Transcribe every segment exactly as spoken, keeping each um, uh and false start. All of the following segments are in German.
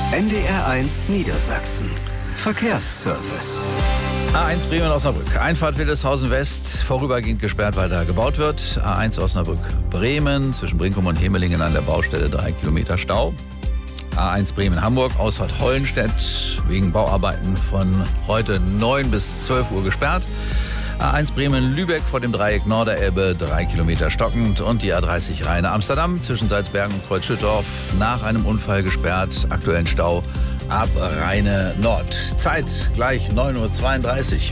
N D R eins Niedersachsen. Verkehrsservice. A eins Bremen-Osnabrück. Einfahrt Wildeshausen West vorübergehend gesperrt, weil da gebaut wird. A eins Osnabrück-Bremen zwischen Brinkum und Hemelingen an der Baustelle drei Kilometer Stau. A eins Bremen-Hamburg, Ausfahrt Hollenstedt wegen Bauarbeiten von heute neun bis zwölf Uhr gesperrt. A eins Bremen-Lübeck vor dem Dreieck Norderelbe, drei Kilometer stockend. Und die A dreißig Rheine-Amsterdam zwischen Salzbergen und Kreuzschüttorf nach einem Unfall gesperrt. Aktuellen Stau ab Rheine Nord. Zeit gleich neun Uhr zweiunddreißig.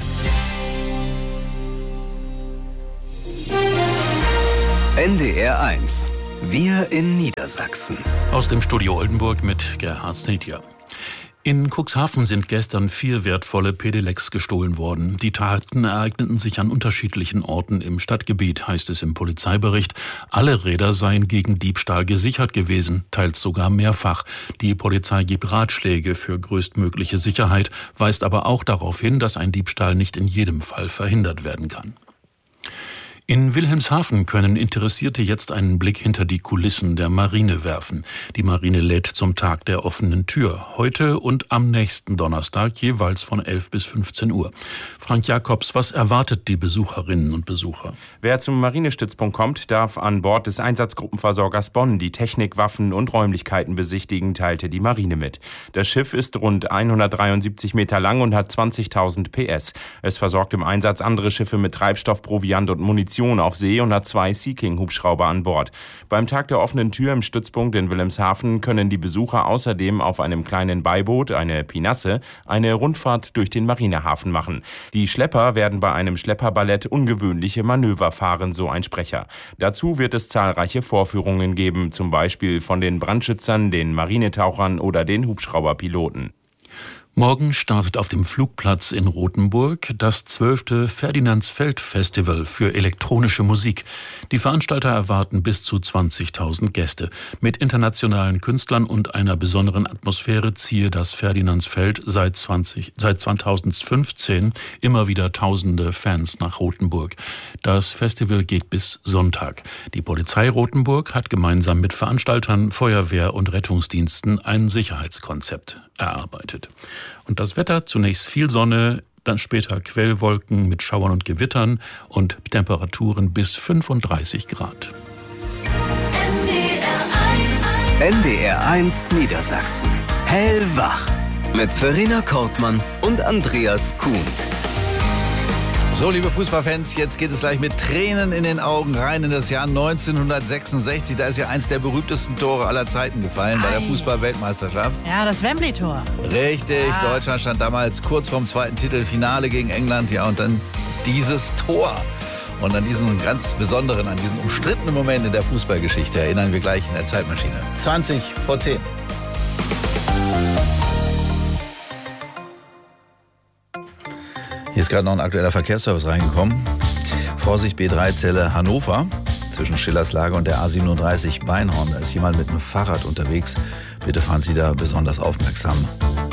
N D R eins. Wir in Niedersachsen. Aus dem Studio Oldenburg mit Gerhard Snitja. In Cuxhaven sind gestern vier wertvolle Pedelecs gestohlen worden. Die Taten ereigneten sich an unterschiedlichen Orten im Stadtgebiet, heißt es im Polizeibericht. Alle Räder seien gegen Diebstahl gesichert gewesen, teils sogar mehrfach. Die Polizei gibt Ratschläge für größtmögliche Sicherheit, weist aber auch darauf hin, dass ein Diebstahl nicht in jedem Fall verhindert werden kann. In Wilhelmshaven können Interessierte jetzt einen Blick hinter die Kulissen der Marine werfen. Die Marine lädt zum Tag der offenen Tür. Heute und am nächsten Donnerstag jeweils von elf bis fünfzehn Uhr. Frank Jakobs, was erwartet die Besucherinnen und Besucher? Wer zum Marinestützpunkt kommt, darf an Bord des Einsatzgruppenversorgers Bonn die Technik, Waffen und Räumlichkeiten besichtigen, teilte die Marine mit. Das Schiff ist rund hundertdreiundsiebzig Meter lang und hat zwanzigtausend P S. Es versorgt im Einsatz andere Schiffe mit Treibstoff, Proviant und Munition auf See und hat zwei Sea King-Hubschrauber an Bord. Beim Tag der offenen Tür im Stützpunkt in Wilhelmshaven können die Besucher außerdem auf einem kleinen Beiboot, eine Pinasse, eine Rundfahrt durch den Marinehafen machen. Die Schlepper werden bei einem Schlepperballett ungewöhnliche Manöver fahren, so ein Sprecher. Dazu wird es zahlreiche Vorführungen geben, zum Beispiel von den Brandschützern, den Marinetauchern oder den Hubschrauberpiloten. Morgen startet auf dem Flugplatz in Rothenburg das zwölfte Ferdinandsfeld-Festival für elektronische Musik. Die Veranstalter erwarten bis zu zwanzigtausend Gäste. Mit internationalen Künstlern und einer besonderen Atmosphäre ziehe das Ferdinandsfeld seit, zwanzig, seit zweitausendfünfzehn immer wieder tausende Fans nach Rothenburg. Das Festival geht bis Sonntag. Die Polizei Rothenburg hat gemeinsam mit Veranstaltern, Feuerwehr und Rettungsdiensten ein Sicherheitskonzept erarbeitet. Und das Wetter, zunächst viel Sonne, dann später Quellwolken mit Schauern und Gewittern und Temperaturen bis fünfunddreißig Grad. N D R eins Niedersachsen. Hellwach. Mit Verena Kortmann und Andreas Kuhnt. So, liebe Fußballfans, jetzt geht es gleich mit Tränen in den Augen rein in das Jahr neunzehnhundertsechsundsechzig. Da ist ja eins der berühmtesten Tore aller Zeiten gefallen bei der Fußball-Weltmeisterschaft. Ja, das Wembley-Tor. Richtig, Ja. Deutschland stand damals kurz vorm zweiten Titel, Finale gegen England. Ja, und dann dieses Tor. Und an diesen ganz besonderen, an diesen umstrittenen Moment in der Fußballgeschichte erinnern wir gleich in der Zeitmaschine. zwanzig vor zehn. Hier ist gerade noch ein aktueller Verkehrsservice reingekommen. Vorsicht, B drei Zelle Hannover, zwischen Schillerslage und der A siebenunddreißig Beinhorn. Da ist jemand mit einem Fahrrad unterwegs. Bitte fahren Sie da besonders aufmerksam.